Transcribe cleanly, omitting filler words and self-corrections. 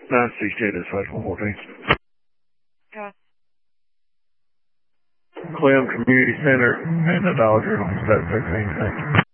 968 is 5414. Okay. Clem Community Center and the Dodger on 716. Thank you.